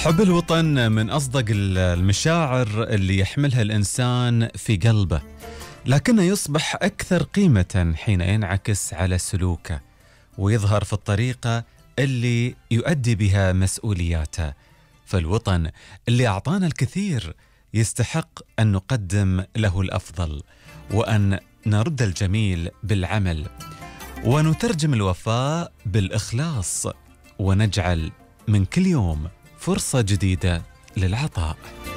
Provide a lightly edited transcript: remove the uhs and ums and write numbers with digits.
حب الوطن من أصدق المشاعر اللي يحملها الإنسان في قلبه، لكنه يصبح أكثر قيمة حين ينعكس على سلوكه ويظهر في الطريقة اللي يؤدي بها مسؤولياته. فالوطن اللي أعطانا الكثير يستحق أن نقدم له الأفضل، وأن نرد الجميل بالعمل، ونترجم الوفاء بالإخلاص، ونجعل من كل يوم فرصة جديدة للعطاء.